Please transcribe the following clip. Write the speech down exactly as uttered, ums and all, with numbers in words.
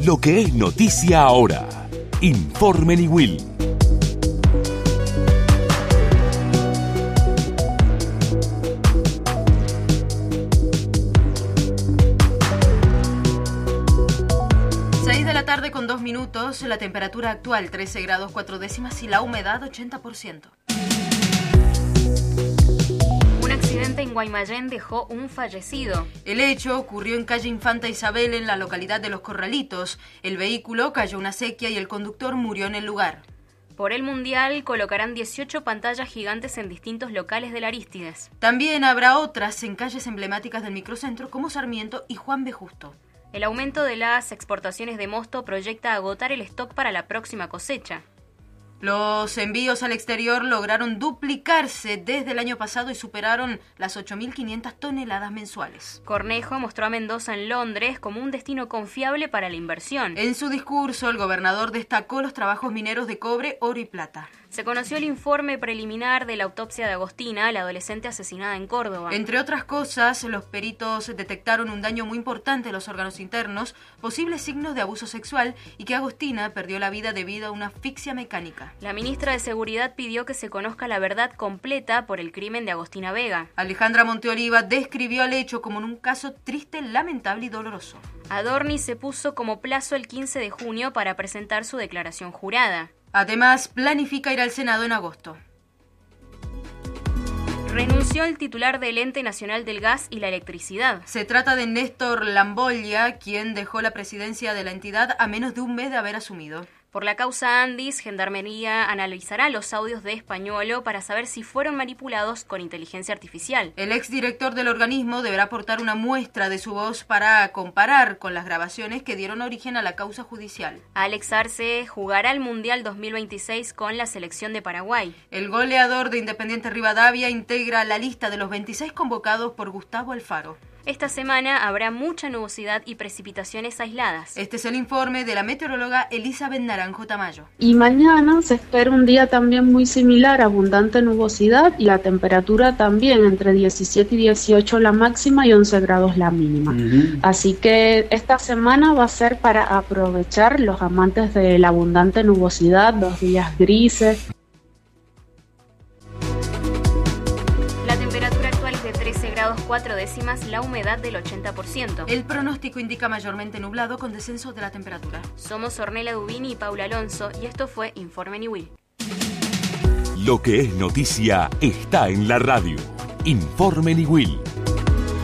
Lo que es noticia ahora. Informe Niwil. seis de la tarde con dos minutos, la temperatura actual trece grados cuatro décimas y la humedad ochenta por ciento. Un accidente en Guaymallén dejó un fallecido. El hecho ocurrió en calle Infanta Isabel, en la localidad de Los Corralitos. El vehículo cayó a una acequia y el conductor murió en el lugar. Por el Mundial colocarán dieciocho pantallas gigantes en distintos locales del Arístides. También habrá otras en calles emblemáticas del microcentro como Sarmiento y Juan B. Justo. El aumento de las exportaciones de mosto proyecta agotar el stock para la próxima cosecha. Los envíos al exterior lograron duplicarse desde el año pasado y superaron las ocho mil quinientas toneladas mensuales. Cornejo mostró a Mendoza en Londres como un destino confiable para la inversión. En su discurso, el gobernador destacó los trabajos mineros de cobre, oro y plata. Se conoció el informe preliminar de la autopsia de Agostina, la adolescente asesinada en Córdoba. Entre otras cosas, los peritos detectaron un daño muy importante en los órganos internos, posibles signos de abuso sexual y que Agostina perdió la vida debido a una asfixia mecánica. La ministra de Seguridad pidió que se conozca la verdad completa por el crimen de Agostina Vega. Alejandra Monteoliva describió el hecho como un caso triste, lamentable y doloroso. Adorni se puso como plazo el quince de junio para presentar su declaración jurada. Además, planifica ir al Senado en agosto. Renunció el titular del Ente Nacional del Gas y la Electricidad. Se trata de Néstor Lambolia, quien dejó la presidencia de la entidad a menos de un mes de haber asumido. Por la causa Andis, Gendarmería analizará los audios de Españolo para saber si fueron manipulados con inteligencia artificial. El exdirector del organismo deberá aportar una muestra de su voz para comparar con las grabaciones que dieron origen a la causa judicial. Alex Arce jugará el Mundial dos mil veintiséis con la selección de Paraguay. El goleador de Independiente Rivadavia integra la lista de los veintiséis convocados por Gustavo Alfaro. Esta semana habrá mucha nubosidad y precipitaciones aisladas. Este es el informe de la meteoróloga Elizabeth Naranjo Tamayo. Y mañana se espera un día también muy similar, abundante nubosidad y la temperatura también entre diecisiete y dieciocho la máxima y once grados la mínima. Uh-huh. Así que esta semana va a ser para aprovechar los amantes de la abundante nubosidad, los días grises. trece grados cuatro décimas, la humedad del ochenta por ciento. El pronóstico indica mayormente nublado con descenso de la temperatura. Somos Ornella Dubini y Paula Alonso y esto fue Informe Niwil. Lo que es noticia está en la radio. Informe Niwil.